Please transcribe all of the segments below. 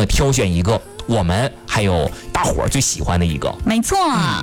呢挑选一个我们还有大伙儿最喜欢的一个。 没错。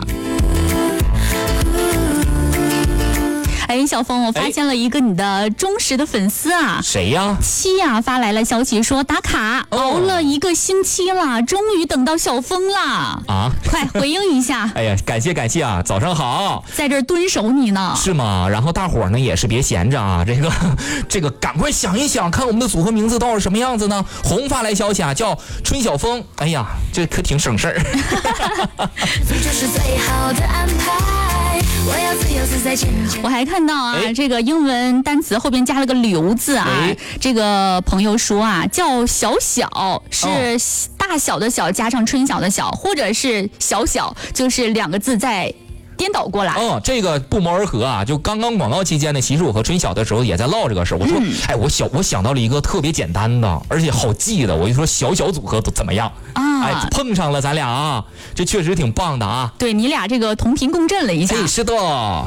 哎，小峰，我发现了一个你的忠实的粉丝啊。 谁呀？ 七呀发来了消息说打卡，熬了1个星期了，终于等到小峰了啊！快回应一下。 哎呀，感谢啊！早上好， 在这儿蹲守你呢。 是吗？然后大伙儿呢也是别闲着啊，这个赶快想一想，看我们的组合名字到底什么样子呢？红发来消息啊，叫春晓峰。哎呀，这可挺省事儿。 就是最好的安排，我要自由自在前进。 我还看到啊，这个英文单词后边加了个刘字啊。这个朋友说啊，叫小小是大小的小加上春晓的晓，或者是小小就是2个字在颠倒过来。 这个不谋而合啊！就刚刚广告期间呢，其实我和春晓的时候也在唠这个事儿。我说，我想到了一个特别简单的，而且好记的。我就说小组合都怎么样啊？碰上了咱俩啊，这确实挺棒的啊！ 对你俩这个同频共振了一下。 是的。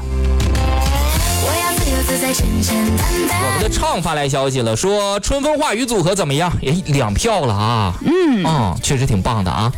我们的唱发来消息了，说春风化雨组合怎么样？也2票了啊。确实挺棒的啊。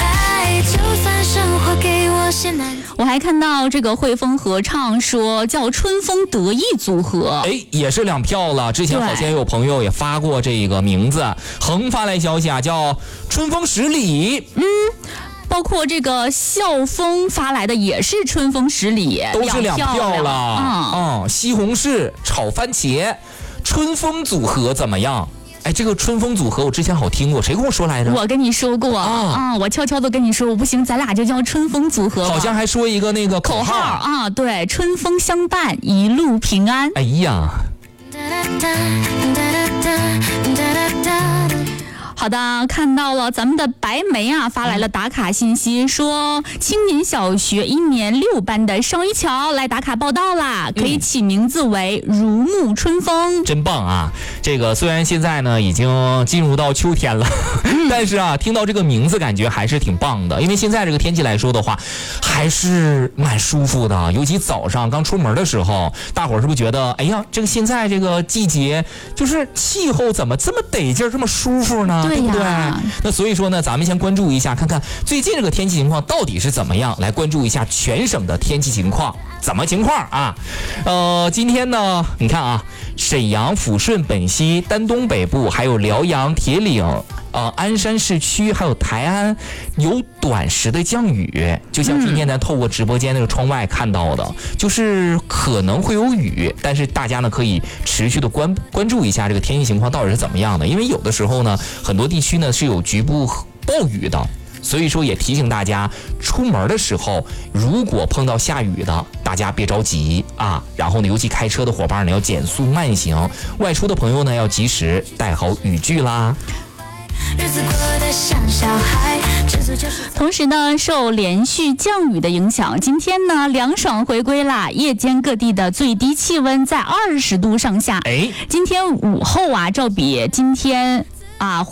我还看到这个汇丰合唱说叫春风得意组合， 也是2票了。之前好像有朋友也发过这个名字，横发来消息啊，叫春风十里。 包括这个校风发来的也是春风十里， 都是2票了。西红柿炒番茄，春风组合怎么样？这个春风组合我之前好听过，谁跟我说来着？ 我跟你说过我悄悄的跟你说，我不行，咱俩就叫春风组合。 好像还说一个那个口号啊，对，春风相伴，一路平安。 哎呀。 好的，看到了咱们的白梅啊发来了打卡信息，说青年小学1年6班的邵一乔来打卡报道啦，可以起名字为如沐春风。 真棒啊！这个虽然现在呢已经进入到秋天了，但是啊听到这个名字感觉还是挺棒的，因为现在这个天气来说的话还是蛮舒服的，尤其早上刚出门的时候，大伙儿是不是觉得哎呀这个现在这个季节就是气候怎么这么得劲儿，这么舒服呢？对不对？那所以说呢，咱们先关注一下，看看最近这个天气情况到底是怎么样，来关注一下全省的天气情况，怎么情况啊？今天呢，你看啊，沈阳、抚顺、本溪、丹东北部，还有辽阳、铁岭。鞍山市区还有台安有短时的降雨，就像今天咱透过直播间那个窗外看到的，就是可能会有雨，但是大家呢可以持续的关注一下这个天气情况到底是怎么样的，因为有的时候呢很多地区呢是有局部暴雨的，所以说也提醒大家出门的时候如果碰到下雨的，大家别着急啊，然后呢尤其开车的伙伴呢要减速慢行，外出的朋友呢要及时带好雨具啦。 同时呢，受连续降雨的影响，今天呢凉爽回归啦，夜间各地的最低气温在20度上下。今天午后啊，照比今天